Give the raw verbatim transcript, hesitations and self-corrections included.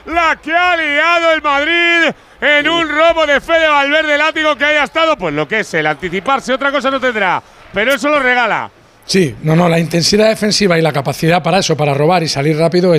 la que ha liado el Madrid en un robo de Fede Valverde, látigo que haya estado, pues lo que es el anticiparse, otra cosa no tendrá, pero eso lo regala. Sí, no, no, la intensidad defensiva y la capacidad para eso, para robar y salir rápido